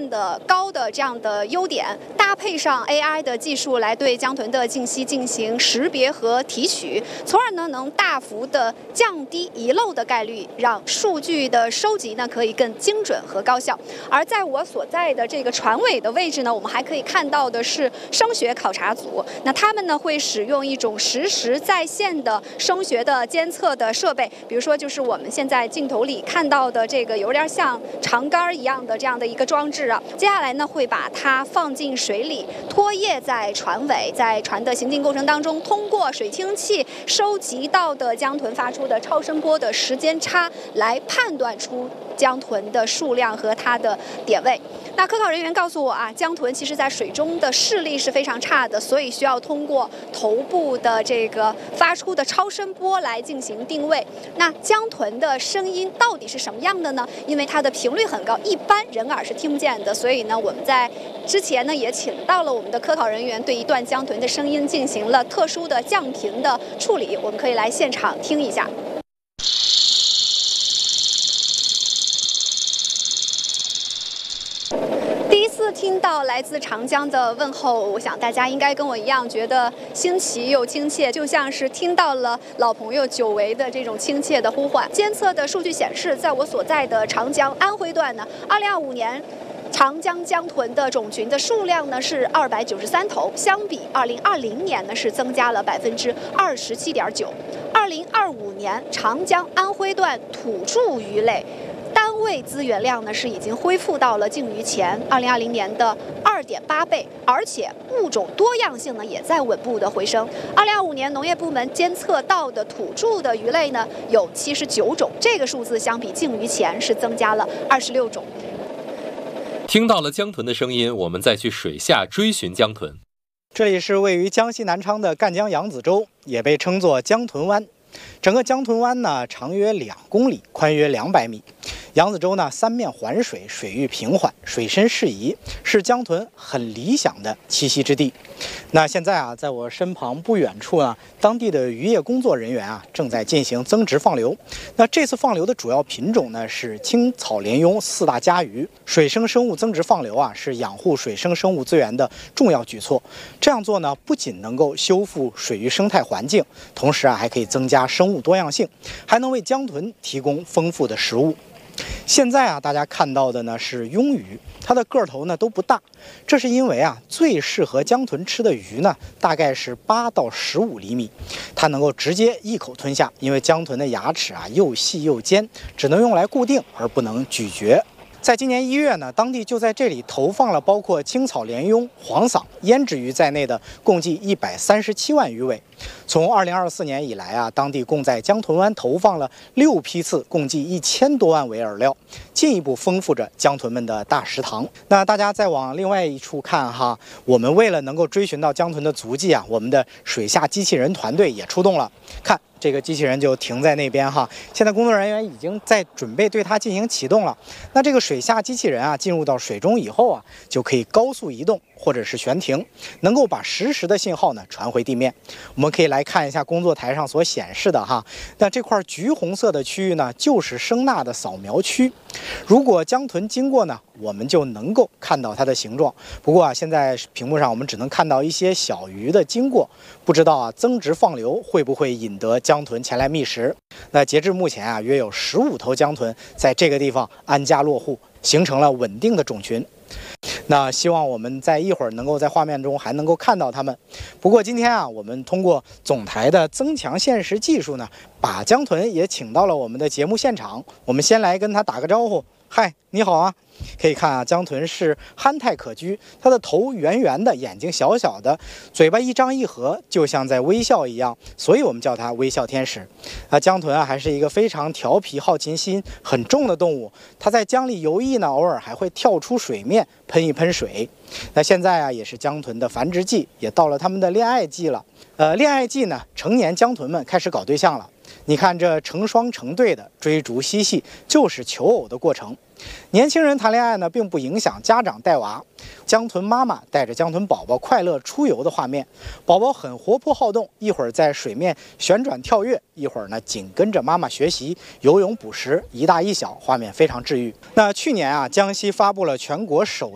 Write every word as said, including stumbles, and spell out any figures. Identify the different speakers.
Speaker 1: 线的高的这样的优点，搭配上 A I 的技术来对江豚的静息进行识别和提取，从而呢能大幅的降低遗漏的概率，让数据的收集呢可以更精准和高效。而在我所在的这个船尾的位置呢，我们还可以看到的是声学考察组，那他们呢会使用一种实时在线的声学的监测的设备，比如说就是我们现在镜头里看到的这个有点像长杆一样的这样的一个装置啊。接下来呢会把它放进水里，拖曳在船尾，在船的行进过程当中，通过水听器收集到的江豚发出的超声波的时间差，来判断出江豚的数量和它的点位。那科考人员告诉我啊，江豚其实在水中的视力是非常差的，所以需要通过头部的这个发出的超声波来进行定位。那江豚的声音到底是什么样的呢？因为它的频率很高，一般人耳是听不见的，所以呢，我们在之前呢也请到了我们的科考人员，对一段江豚的声音进行了特殊的降频的处理，我们可以来现场听一下。第一次听到来自长江的问候，我想大家应该跟我一样觉得新奇又亲切，就像是听到了老朋友久违的这种亲切的呼唤。监测的数据显示，在我所在的长江安徽段呢，二零二五年长江江豚的种群的数量呢是二百九十三头，相比二零二零年呢是增加了百分之二十七点九。二零二五年长江安徽段土著鱼类单位资源量呢是已经恢复到了净于前二零二零年的二点八倍，而且物种多样性呢也在稳步的回升。二零二五年农业部门监测到的土著的鱼类呢有七十九种，这个数字相比净于前是增加了二十六种。
Speaker 2: 听到了江豚的声音，我们再去水下追寻江豚。
Speaker 3: 这里是位于江西南昌的赣江扬子洲，也被称作江豚湾。整个江豚湾呢，长约两公里，宽约两百米。扬子洲呢，三面环水，水域平缓，水深适宜，是江豚很理想的栖息之地。那现在啊，在我身旁不远处呢，当地的渔业工作人员啊，正在进行增殖放流。那这次放流的主要品种呢，是青草鲢鳙四大家鱼。水生生物增殖放流啊，是养护水生生物资源的重要举措。这样做呢，不仅能够修复水域生态环境，同时啊，还可以增加生物多样性，还能为江豚提供丰富的食物。现在啊，大家看到的呢是鳙鱼，它的个头呢都不大，这是因为啊，最适合江豚吃的鱼呢，大概是八到十五厘米，它能够直接一口吞下，因为江豚的牙齿啊又细又尖，只能用来固定而不能咀嚼。在今年一月呢，当地就在这里投放了包括青草鲢鳙、黄鳃、胭脂鱼在内的共计一百三十七万鱼尾。从二零二四年以来啊，当地共在江豚湾投放了六批次，共计一千多万尾饵料，进一步丰富着江豚们的大食堂。那大家再往另外一处看哈，我们为了能够追寻到江豚的足迹啊，我们的水下机器人团队也出动了。看，这个机器人就停在那边哈，现在工作人员已经在准备对它进行启动了。那这个水下机器人啊，进入到水中以后啊，就可以高速移动或者是悬停，能够把实时的信号呢传回地面。我们可以来看一下工作台上所显示的哈，那这块橘红色的区域呢，就是声呐的扫描区。如果江豚经过呢，我们就能够看到它的形状。不过啊，现在屏幕上我们只能看到一些小鱼的经过，不知道啊增殖放流会不会引得江豚前来觅食。那截至目前啊，约有十五头江豚在这个地方安家落户，形成了稳定的种群。那希望我们在一会儿能够在画面中还能够看到它们。不过今天啊，我们通过总台的增强现实技术呢，把江豚也请到了我们的节目现场。我们先来跟它打个招呼，嗨，你好啊！可以看啊，江豚是憨态可掬，它的头圆圆的，眼睛小小的，嘴巴一张一合，就像在微笑一样，所以我们叫它微笑天使。啊，江豚啊，还是一个非常调皮、好奇心很重的动物。它在江里游弋呢，偶尔还会跳出水面喷一喷水。那现在啊，也是江豚的繁殖季，也到了它们的恋爱季了。呃，恋爱季呢，成年江豚们开始搞对象了。你看这成双成对的追逐嬉戏，就是求偶的过程。年轻人谈恋爱呢，并不影响家长带娃。江豚妈妈带着江豚宝宝快乐出游的画面，宝宝很活泼好动，一会儿在水面旋转跳跃，一会儿呢紧跟着妈妈学习游泳捕食，一大一小，画面非常治愈。那去年啊，江西发布了全国首